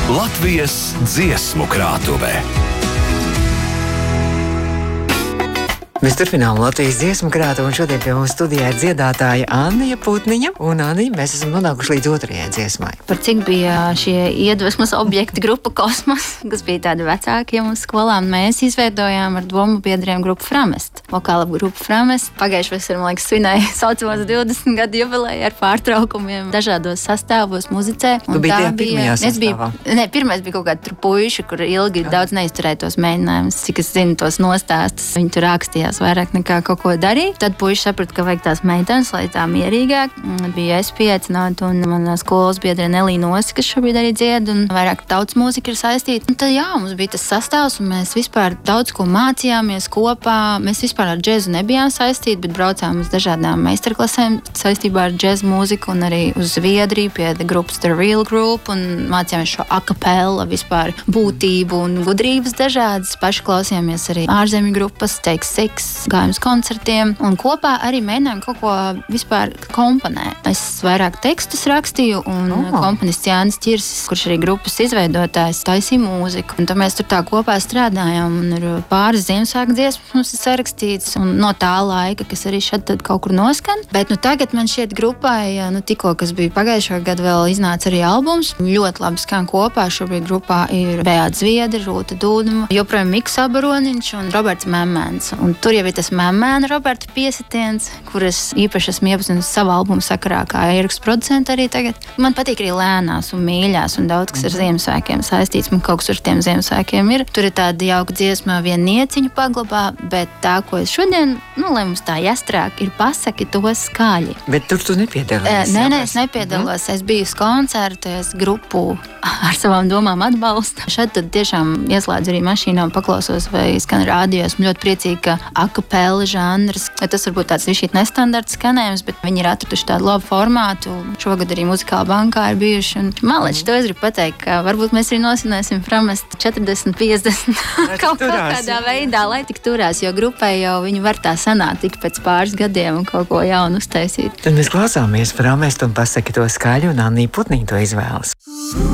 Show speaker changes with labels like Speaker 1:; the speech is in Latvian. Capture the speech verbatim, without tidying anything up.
Speaker 1: Latvijas dziesmu krātuvē.
Speaker 2: Mēs turpinām Latvijas dziesmu krātuvi, un šodien pie mums studijā ir dziedātāja Annija Putniņa. Un, Annija, mēs esam nonākuši līdz otrajai dziesmai.
Speaker 3: Par cik bija šie iedvesmas objekti grupa Kosmos, kas bija tādi vecākie mums skolā, mēs izveidojām ar domu biedriem grupu Framest. Vokāla grupa Framest. Pagājuši vasar, man liekas, svinēja saucamās divdesmit gadu jubileju ar pārtraukumiem dažādos sastāvos muzicē.
Speaker 2: Tu biji tajā pirmajā sastāvā?
Speaker 3: Biju, ne, pirmais bija kaut kādi tur puiši, kur ilgi daudz neizturēja tos mēģinājumus, cik es zinu tos nostāstus. Viņi tur rakstījās vairāk nekā kaut ko darīja. Tad puiši saprata, ka vajag tās meitenes, lai tā mierīgāk. Bija es pieaicināta un mana skolas biedre Nelī Nosi, kas šobrīd arī dzied, un vairāk tautas mūzika ir saistīta. Un tad jā, mums bija tas sastāvs, un mēs vispār daudz ko mācījāmies kopā. Mēs vispār ar džezu nebijām saistīti, bet braucām uz dažādām meistarklasēm saistībā ar džezu mūziku un arī uz Zviedriju pie grupas The Real Group, un mācījāmies šo akapela vispār būtību un gudrības dažādas. Paši klausījāmies arī ārzemju grupas, Take Six, gājām uz koncertiem, un kopā arī mēģinājām kaut ko vispār komponēt. Es vairāk tekstus rakstīju, un oh. komponists Jānis Ķirsis, kurš arī grupas izveidotājs, taisīja mūziku. Un tad mēs tur tā kopā strādājām, un ir pāris Ziemassvētku dziesmas mums ir sarakstīts, un no tā laika, kas arī šad tad kaut kur noskan. Bet nu tagad man šķiet grupai, nu tikko, kas bija pagājušā gada, vēl iznāca arī albums. Ļoti labi skan kopā. Šobrīd grupā ir Beāta Zviedra, Rūta Dūduma, joprojām Miks Abaroniņš un Roberts Memmens. Un tur jau ir tas Memmēna Roberta piesitiens, kuras īpaši esmu iepazinusi savu albumu sakarā kā ierakstu producenta arī tagad. Man patīk arī lēnās un mīļās un daudz, kas ar Ziemassvētkiem saistīts. Man kaut kas ar tiem Ziemassvētkiem ir. Tur ir tāda jauka dziesma Vien nieciņu paglabā, bet tā, ko es šodien, nu, lai mums tā jāstrāk, ir pasaki to skaļi.
Speaker 2: Bet tur tu nepiedalījies?
Speaker 3: Nē, nē, es nepiedalos. Mm. Es biju uz koncertu, es grupu ar savām domām atbalstu. Šad tad tiešām ieslēdzu arī mašīnā un paklausos, vai skan rādio. Esmu ļoti priecīga, ka akapela žanrs. Tas varbūt tāds ir šī nestandarta skanējums, bet viņi ir atraduši tādu labu formātu. Šogad arī muzikāla bankā ir bijuši. Un, maleči, to es gribu pateikt, ka varbūt mēs arī nosvinēsim Framest četrdesmit, piecdesmit kaut, kaut kādā veidā, lai tik turās, jo grupai jau viņi var tā sanākt tik pēc pāris gadiem un kaut ko jaunu uztaisīt.
Speaker 2: Tad mēs klausāmies Framest un pasaki to skaļi, un Annija Putniņa to izvēlas.